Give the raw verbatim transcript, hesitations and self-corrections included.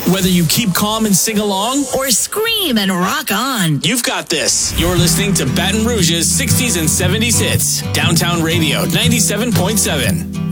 Whether you keep calm and sing along or scream and rock on, you've got this. You're listening to Baton Rouge's sixties and seventies hits. Downtown Radio ninety-seven point seven.